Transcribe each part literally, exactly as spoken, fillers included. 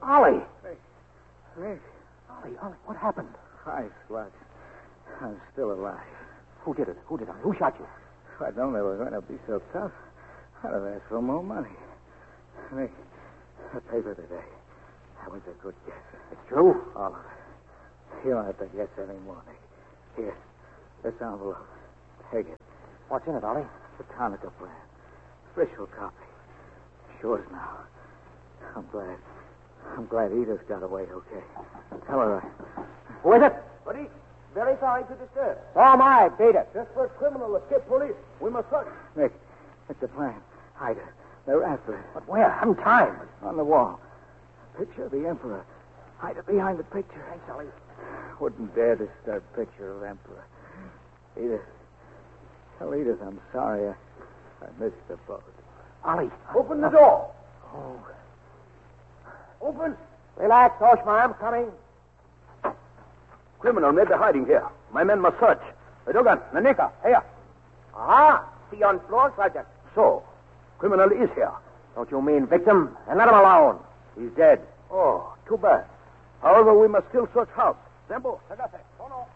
Ollie! Hey, Nick. Ollie, Ollie, what happened? Hi, Slut. I'm still alive. Who did it? Who did it? Who shot you? If I'd known they were going to be so tough, I'd have asked for more money. Nick, the paper today. That was a good guess. It's true? All of it. You don't have to guess anymore, Nick. Here, this envelope. Take it. What's in it, Ollie? The Tonica plan. Official copy. Yours now. I'm glad. I'm glad Edith got away okay. Tell her I... Who is it? Buddy, very sorry to disturb. So am I. Beat it. Desperate criminal escaped police. We must search. Nick, it's the plan. Hide her. They're after it. But where? I haven't time. On the wall. Picture of the Emperor. Hide it behind the picture. Thanks, Ollie. Wouldn't dare disturb picture of Emperor. Edith. Tell Edith I'm sorry. I, I missed the boat. Ollie. Open the door. Oh. Open. Relax, Oshma. I'm coming. Criminal may be hiding here. My men must search. Dugan, Nanika, here. Ah, see on floor, Sergeant. So, criminal is here. Don't you mean victim? And let him alone. He's dead. Oh, too bad. However, we must still search house. Zembo, Sagase, Tono.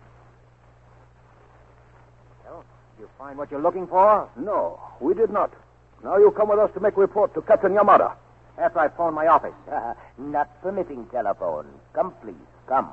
Well, did you find what you're looking for? No, we did not. Now you come with us to make report to Captain Yamada. After I phone my office. Not permitting telephone. Come, please. Come.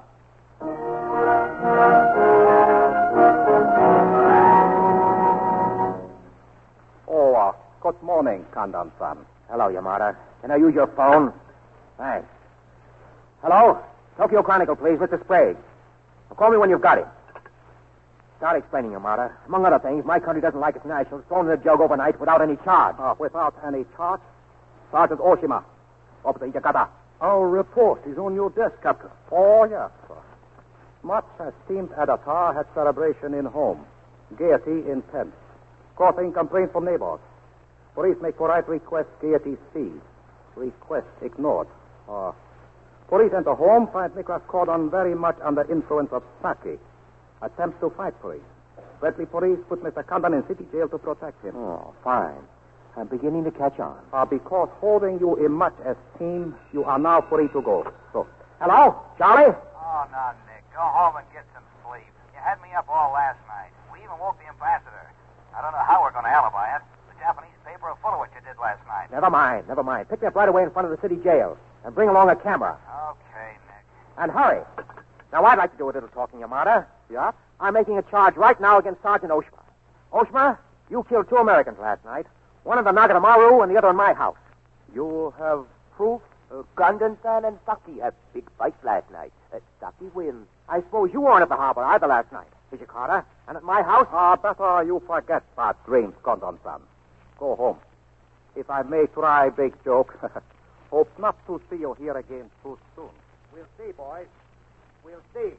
Oh, uh, good morning, Kandan-san. Hello, Yamada. Can I use your phone? Thanks. Hello? Tokyo Chronicle, please, Mister Sprague. Well, call me when you've got him. Start explaining, Yamada. Among other things, my country doesn't like its nationals thrown in the jug overnight without any charge. Uh, without any charge? Sergeant Oshima. Officer Itakata. Our report is on your desk, Captain. Oh, yes, sir. Much esteemed editor had celebration in home. Gaiety in tent. Crossing complaints from neighbors. Police make polite request, gaiety cease. Request ignored. Uh, police enter home, find Nicholas Cordon very much under influence of sake. Attempts to fight police. Bradley police put Mister Kandan in city jail to protect him. Oh, fine. I'm beginning to catch on. Uh, because holding you in much esteem, you are now free to go. So. Hello? Charlie? Oh, no, Nick. Go home and get some sleep. You had me up all last night. We even woke the ambassador. I don't know how we're going to alibi it. The Japanese paper are full of what you did last night. Never mind, never mind. Pick me up right away in front of the city jail. And bring along a camera. Okay, Nick. And hurry. Now, I'd like to do a little talking, Yamada. Yeah? I'm making a charge right now against Sergeant Oshima. Oshima, you killed two Americans last night. One in the Nagatamaru and the other in my house. You have proof? Uh, Kandan-san and Saki had big fight last night. Uh, Saki wins. I suppose you weren't at the harbor either last night, did you, Carter? And at my house? Ah, better you forget bad dreams, Condon-san. Go home. If I may try big joke, hope not to see you here again too soon. We'll see, boys. We'll see.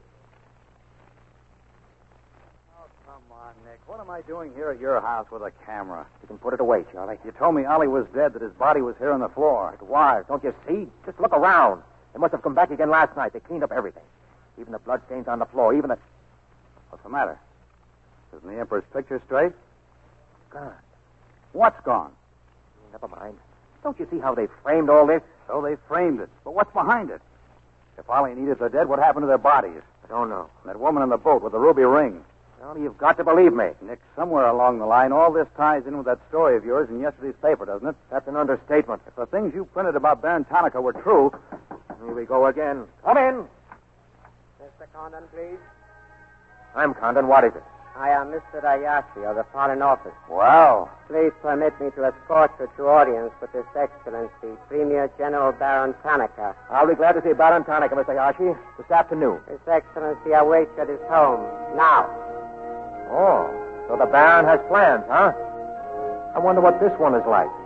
Oh, come on, Nick. What am I doing here at your house with a camera? You can put it away, Charlie. You told me Ollie was dead, that his body was here on the floor. It was. Don't you see? Just look around. They must have come back again last night. They cleaned up everything. Even the bloodstains on the floor, even the... What's the matter? Isn't the Emperor's picture straight? Gone. What's gone? Never mind. Don't you see how they framed all this? So they framed it. But what's behind it? If Ollie and Edith are dead, what happened to their bodies? I don't know. And that woman in the boat with the ruby ring. Well, you've got to believe me. Nick, somewhere along the line, all this ties in with that story of yours in yesterday's paper, doesn't it? That's an understatement. If the things you printed about Baron Tonica were true... Here we go again. Come in. Mister Condon, please. I'm Condon. What is it? I am Mister Ayashi of the Foreign Office. Well. Please permit me to escort you to audience with His Excellency, Premier General Baron Tanaka. I'll be glad to see Baron Tanaka, Mister Ayashi, this afternoon. His Excellency awaits at his home now. Oh, so the Baron has plans, huh? I wonder what this one is like.